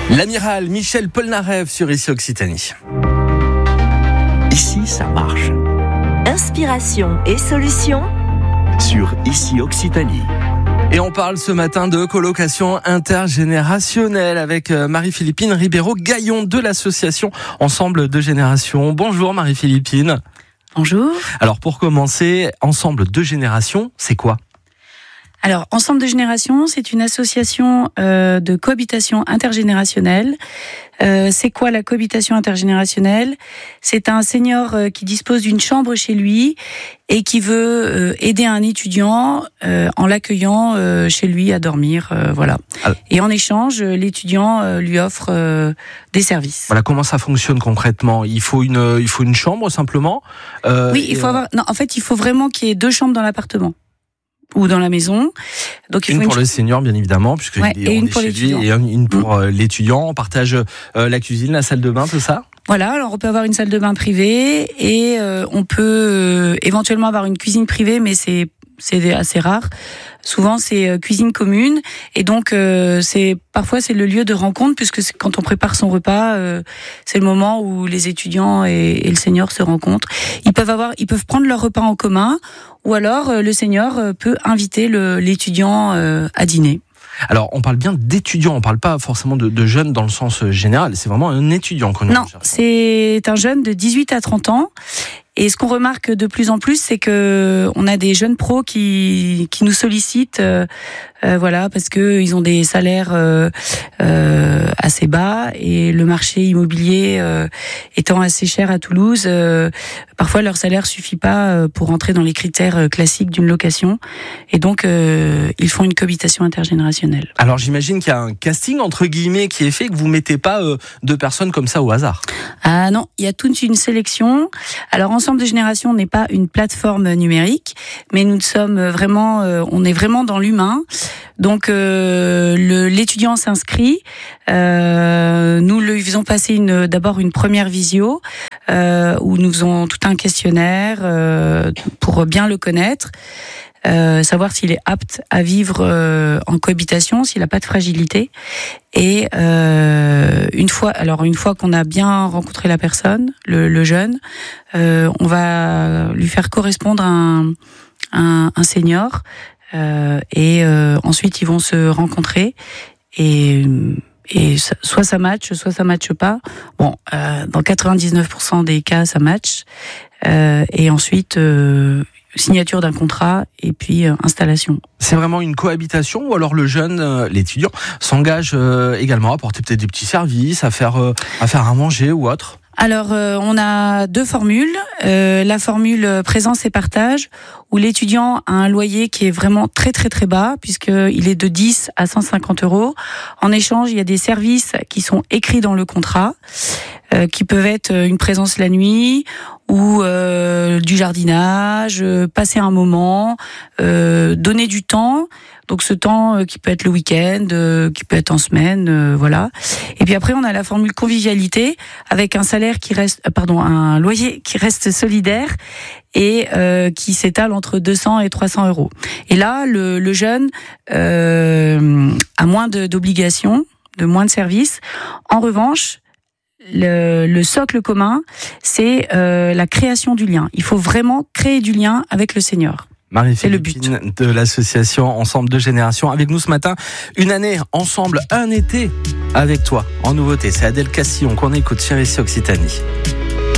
L'amiral Michel Polnareff sur Ici Occitanie. Ici, ça marche. Inspiration et solutions Sur Ici Occitanie. Et on parle ce matin de colocation intergénérationnelle avec Marie-Philippine Ribeiro-Gaillon de l'association Ensemble de Générations. Bonjour Marie-Philippine. Bonjour. Alors pour commencer, Ensemble de Générations, c'est quoi ? Alors, Ensemble de Générations, c'est une association de cohabitation intergénérationnelle. C'est quoi la cohabitation intergénérationnelle ? C'est un senior qui dispose d'une chambre chez lui et qui veut aider un étudiant en l'accueillant chez lui à dormir, voilà. Alors, et en échange, l'étudiant lui offre des services. Voilà, comment ça fonctionne concrètement ? Il faut une chambre simplement. Oui, il faut avoir. Non, en fait, il faut vraiment qu'il y ait 2 chambres dans l'appartement ou dans la maison. Donc, il faut une pour le senior, bien évidemment, puisque et une pour l'étudiant. Et une pour l'étudiant. On partage la cuisine, la salle de bain, tout ça. Voilà, alors on peut avoir une salle de bain privée et on peut éventuellement avoir une cuisine privée, mais c'est assez rare. Souvent, c'est cuisine commune et donc parfois c'est le lieu de rencontre puisque quand on prépare son repas, c'est le moment où les étudiants et le senior se rencontrent. Ils peuvent prendre leur repas en commun ou alors le senior peut inviter l'étudiant à dîner. Alors, on parle bien d'étudiants, on parle pas forcément de jeunes dans le sens général, c'est vraiment un étudiant qu'on recherche. Non, c'est un jeune de 18 à 30 ans. Et ce qu'on remarque de plus en plus, c'est que on a des jeunes pros qui nous sollicitent, voilà, parce que ils ont des salaires assez bas et le marché immobilier étant assez cher à Toulouse, parfois leur salaire suffit pas pour entrer dans les critères classiques d'une location, et donc ils font une cohabitation intergénérationnelle. Alors j'imagine qu'il y a un casting entre guillemets qui est fait, que vous mettez pas 2 personnes comme ça au hasard. Ah non, il y a toute une sélection. Alors Ensemble de Générations n'est pas une plateforme numérique, mais nous sommes vraiment, on est vraiment dans l'humain. Donc l'étudiant s'inscrit, nous lui faisons passer d'abord une première visio où nous faisons tout un questionnaire pour bien le connaître. Savoir s'il est apte à vivre en cohabitation, s'il n'a pas de fragilité. Et une fois qu'on a bien rencontré la personne, le jeune, on va lui faire correspondre un senior. Et ensuite ils vont se rencontrer et soit ça match, soit ça matche pas. Bon, dans 99% des cas, ça match. Et ensuite signature d'un contrat et puis installation. C'est vraiment une cohabitation ou alors le jeune, l'étudiant, s'engage également à apporter peut-être des petits services, à faire à manger ou autre? Alors, on a 2 formules. La formule présence et partage, où l'étudiant a un loyer qui est vraiment très très très bas, puisqu'il est de 10 à 150 €. En échange, il y a des services qui sont écrits dans le contrat, qui peuvent être une présence la nuit, ou du jardinage, passer un moment, donner du temps. Donc ce temps qui peut être le week-end, qui peut être en semaine, voilà. Et puis après on a la formule convivialité avec un salaire un loyer qui reste solidaire et qui s'étale entre 200 et 300 €. Et là le jeune a moins d'obligations, de moins de services. En revanche, le socle commun, c'est la création du lien. Il faut vraiment créer du lien avec le senior. Marie-Philippine de l'association Ensemble de Générations avec nous ce matin. Une année ensemble, un été avec toi. En nouveauté, c'est Adèle Castillon qu'on écoute sur Ici Occitanie.